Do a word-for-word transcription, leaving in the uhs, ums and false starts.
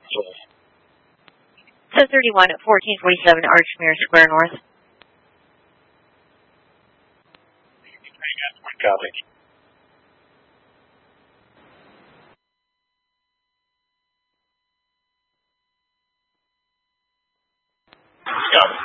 seven thirty-one at fourteen forty-seven Archmere Square North. Copy. Copy.